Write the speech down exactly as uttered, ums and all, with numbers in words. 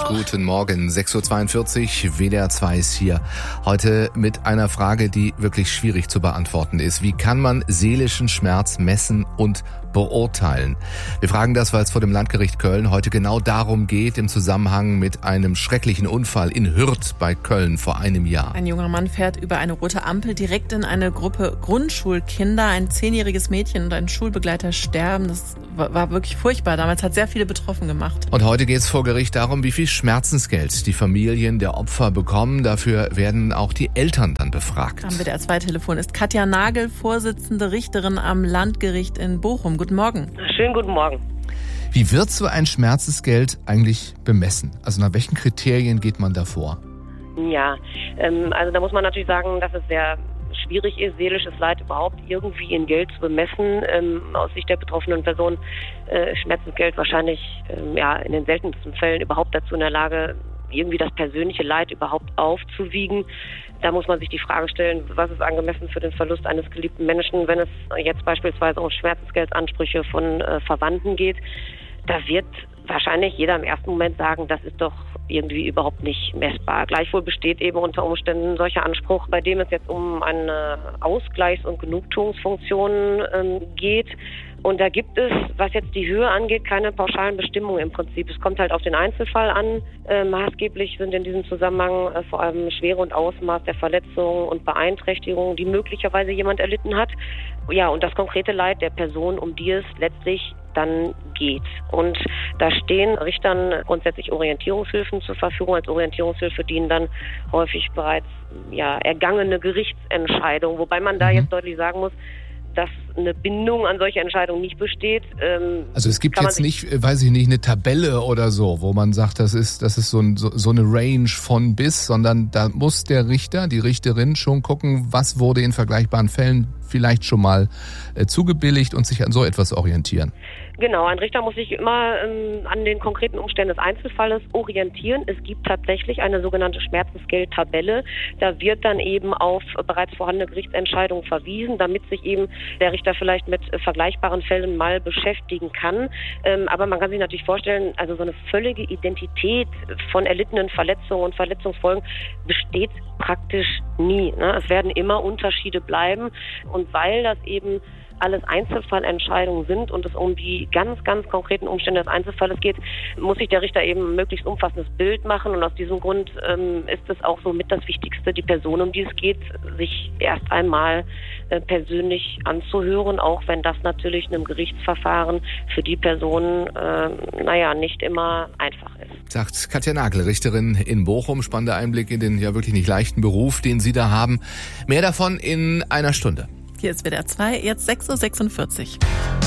Guten Morgen, sechs Uhr zweiundvierzig, W D R zwei ist hier. Heute mit einer Frage, die wirklich schwierig zu beantworten ist. Wie kann man seelischen Schmerz messen und beurteilen? Wir fragen das, weil es vor dem Landgericht Köln heute genau darum geht, im Zusammenhang mit einem schrecklichen Unfall in Hürth bei Köln vor einem Jahr. Ein junger Mann fährt über eine rote Ampel direkt in eine Gruppe Grundschulkinder. Ein zehnjähriges Mädchen und ein Schulbegleiter sterben. Das war wirklich furchtbar. Damals hat sehr viele betroffen gemacht. Und heute geht es vor Gericht darum, wie viel Schmerzensgeld die Familien der Opfer bekommen. Dafür werden auch die Eltern dann befragt. Am W D R zwei Telefon ist Katja Nagel, Vorsitzende Richterin am Landgericht in Bochum. Guten Morgen. Schönen guten Morgen. Wie wird so ein Schmerzensgeld eigentlich bemessen? Also nach welchen Kriterien geht man da vor? Ja, ähm, also da muss man natürlich sagen, dass es sehr schwierig ist, seelisches Leid überhaupt irgendwie in Geld zu bemessen. Ähm, aus Sicht der betroffenen Person äh, Schmerzensgeld wahrscheinlich ähm, ja in den seltensten Fällen überhaupt dazu in der Lage, irgendwie das persönliche Leid überhaupt aufzuwiegen. Da muss man sich die Frage stellen, was ist angemessen für den Verlust eines geliebten Menschen, wenn es jetzt beispielsweise um Schmerzensgeldansprüche von äh, Verwandten geht. Da wird wahrscheinlich jeder im ersten Moment sagen, das ist doch irgendwie überhaupt nicht messbar. Gleichwohl besteht eben unter Umständen ein solcher Anspruch, bei dem es jetzt um eine Ausgleichs- und Genugtuungsfunktion ähm, geht. Und da gibt es, was jetzt die Höhe angeht, keine pauschalen Bestimmungen im Prinzip. Es kommt halt auf den Einzelfall an. Äh, maßgeblich sind in diesem Zusammenhang äh, vor allem Schwere und Ausmaß der Verletzungen und Beeinträchtigungen, die möglicherweise jemand erlitten hat. Ja, und das konkrete Leid der Person, um die es letztlich dann geht. Und da stehen Richtern grundsätzlich Orientierungshilfen zur Verfügung. Als Orientierungshilfe dienen dann häufig bereits ja, ergangene Gerichtsentscheidungen, wobei man da jetzt deutlich sagen muss, dass eine Bindung an solche Entscheidungen nicht besteht. Ähm, also es gibt jetzt nicht, weiß ich nicht, eine Tabelle oder so, wo man sagt, das ist, das ist so, ein, so, so eine Range von bis, sondern da muss der Richter, die Richterin schon gucken, was wurde in vergleichbaren Fällen vielleicht schon mal äh, zugebilligt und sich an so etwas orientieren. Genau, ein Richter muss sich immer ähm, an den konkreten Umständen des Einzelfalles orientieren. Es gibt tatsächlich eine sogenannte Schmerzensgeldtabelle. Da wird dann eben auf bereits vorhandene Gerichtsentscheidungen verwiesen, damit sich eben der Richter vielleicht mit äh, vergleichbaren Fällen mal beschäftigen kann. Ähm, aber man kann sich natürlich vorstellen, also so eine völlige Identität von erlittenen Verletzungen und Verletzungsfolgen besteht praktisch nie, ne? Es werden immer Unterschiede bleiben. Und weil das eben alles Einzelfallentscheidungen sind und es um die ganz, ganz konkreten Umstände des Einzelfalles geht, muss sich der Richter eben ein möglichst umfassendes Bild machen. Und aus diesem Grund ähm, ist es auch so mit das Wichtigste, die Person, um die es geht, sich erst einmal äh, persönlich anzuhören, auch wenn das natürlich in einem Gerichtsverfahren für die Person, äh, naja, nicht immer einfach ist. Sagt Katja Nagel, Richterin in Bochum. Spannender Einblick in den ja wirklich nicht leichten Beruf, den Sie da haben. Mehr davon in einer Stunde. Hier ist W D R zwei, jetzt sechs Uhr sechsundvierzig.